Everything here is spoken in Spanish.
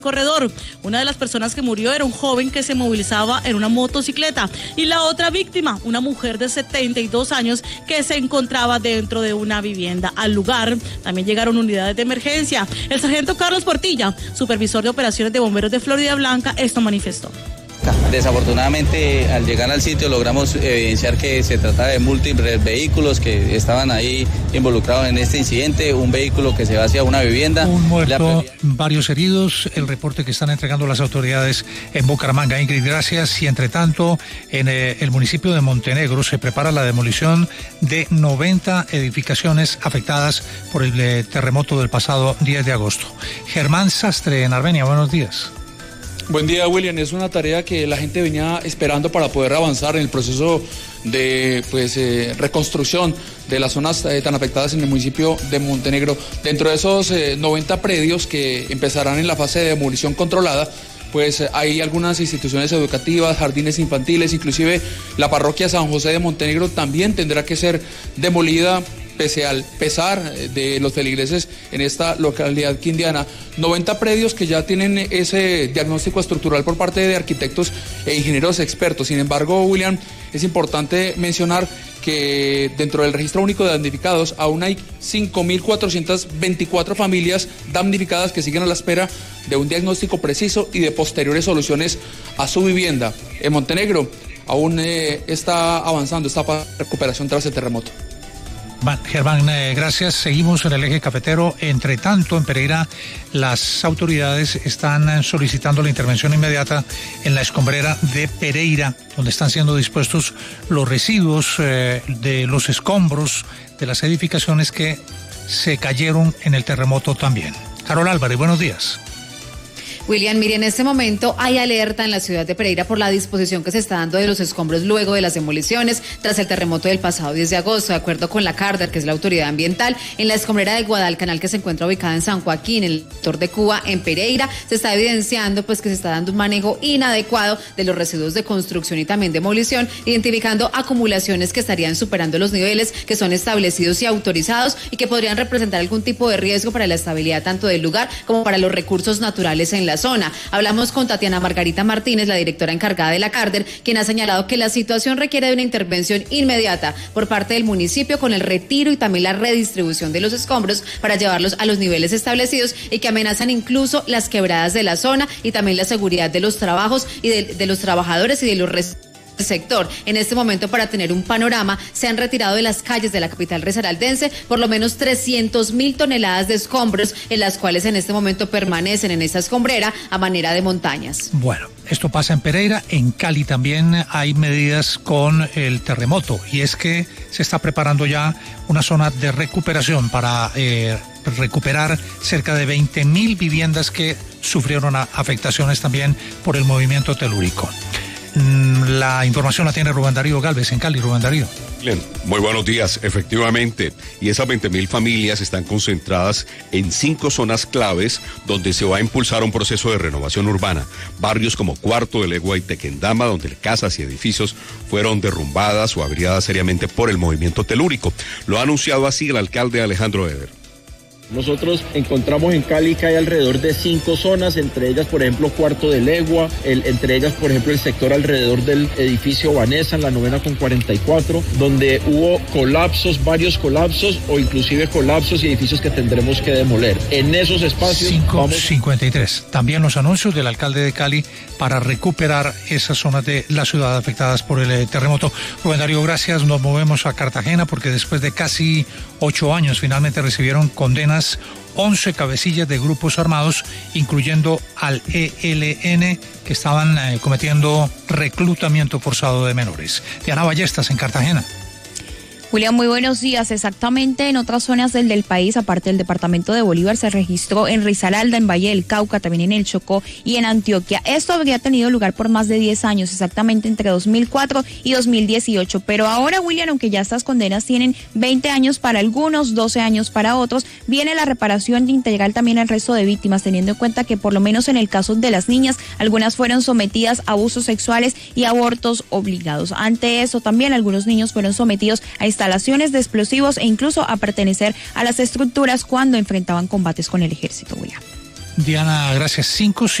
corredor. Una de las personas que murió era un joven que se movilizaba en una motocicleta y la otra víctima, una mujer de 72 años que se encontraba dentro de una vivienda. Al lugar también llegaron unidades de emergencia. El sargento Carlos Portilla, supervisor de operaciones de bomberos de Florida Blanca, esto manifestó. Desafortunadamente, al llegar al sitio logramos evidenciar que se trataba de múltiples vehículos que estaban ahí involucrados en este incidente, un vehículo que se va hacia una vivienda. Un muerto, varios heridos, el reporte que están entregando las autoridades en Bucaramanga. Ingrid, gracias. Y entre tanto, en el municipio de Montenegro se prepara la demolición de 90 edificaciones afectadas por el terremoto del pasado 10 de agosto. Germán Sastre, en Armenia, buenos días. Buen día, William. Es una tarea que la gente venía esperando para poder avanzar en el proceso de reconstrucción de las zonas tan afectadas en el municipio de Montenegro. Dentro de esos 90 predios que empezarán en la fase de demolición controlada, pues hay algunas instituciones educativas, jardines infantiles, inclusive la parroquia San José de Montenegro también tendrá que ser demolida, pese al pesar de los feligreses en esta localidad quindiana. 90 predios que ya tienen ese diagnóstico estructural por parte de arquitectos e ingenieros expertos. Sin embargo, William, es importante mencionar que dentro del registro único de damnificados aún hay 5.424 familias damnificadas que siguen a la espera de un diagnóstico preciso y de posteriores soluciones a su vivienda. En Montenegro aún está avanzando esta recuperación tras el terremoto. Germán, gracias. Seguimos en el eje cafetero. Entre tanto, en Pereira, las autoridades están solicitando la intervención inmediata en la escombrera de Pereira, donde están siendo dispuestos los residuos de los escombros de las edificaciones que se cayeron en el terremoto también. Carol Álvarez, buenos días. William, mire, en este momento hay alerta en la ciudad de Pereira por la disposición que se está dando de los escombros luego de las demoliciones tras el terremoto del pasado 10 de agosto. De acuerdo con la CARDER, que es la autoridad ambiental, en la escombrera de Guadalcanal, que se encuentra ubicada en San Joaquín, en el sector de Cuba, en Pereira, se está evidenciando pues que se está dando un manejo inadecuado de los residuos de construcción y también demolición, identificando acumulaciones que estarían superando los niveles que son establecidos y autorizados y que podrían representar algún tipo de riesgo para la estabilidad tanto del lugar como para los recursos naturales en la zona. Hablamos con Tatiana Margarita Martínez, la directora encargada de la CARDER, quien ha señalado que la situación requiere de una intervención inmediata por parte del municipio con el retiro y también la redistribución de los escombros para llevarlos a los niveles establecidos y que amenazan incluso las quebradas de la zona y también la seguridad de los trabajos y de los trabajadores y de los sector. En este momento, para tener un panorama, se han retirado de las calles de la capital risaraldense por lo menos 300.000 toneladas de escombros, en las cuales en este momento permanecen en esa escombrera a manera de montañas. Bueno, esto pasa en Pereira. En Cali también hay medidas con el terremoto, y es que se está preparando ya una zona de recuperación para recuperar cerca de 20.000 viviendas que sufrieron afectaciones también por el movimiento telúrico. La información la tiene Rubén Darío Galvez en Cali. Rubén Darío. Bien, muy buenos días, efectivamente. Y esas 20.000 familias están concentradas en 5 zonas claves donde se va a impulsar un proceso de renovación urbana. Barrios como Cuarto de Legua y Tequendama, donde casas y edificios fueron derrumbadas o averiadas seriamente por el movimiento telúrico. Lo ha anunciado así el alcalde Alejandro Eder. Nosotros encontramos en Cali que hay alrededor de 5 zonas, entre ellas, por ejemplo, Cuarto de Legua, entre ellas, por ejemplo, el sector alrededor del edificio Vanessa, en la 9ª con 44, donde hubo colapsos, varios colapsos o inclusive colapsos y edificios que tendremos que demoler. En esos espacios 5:53. También los anuncios del alcalde de Cali para recuperar esas zonas de la ciudad afectadas por el terremoto. Rubén Darío, gracias. Nos movemos a Cartagena porque después de casi 8 años finalmente recibieron condenas 11 cabecillas de grupos armados, incluyendo al ELN, que estaban cometiendo reclutamiento forzado de menores. Diana Ballestas en Cartagena. Julián, muy buenos días. Exactamente en otras zonas del país, aparte del departamento de Bolívar, se registró en Risaralda, en Valle del Cauca, también en el Chocó y en Antioquia. Esto habría tenido lugar por más de 10 años, exactamente entre 2004 y 2018. Pero ahora, William, aunque ya estas condenas tienen 20 años para algunos, 12 años para otros, viene la reparación integral también al resto de víctimas, teniendo en cuenta que por lo menos en el caso de las niñas, algunas fueron sometidas a abusos sexuales y abortos obligados. Ante eso, también algunos niños fueron sometidos a instalaciones de explosivos e incluso a pertenecer a las estructuras cuando enfrentaban combates con el ejército, William. Diana, gracias. 5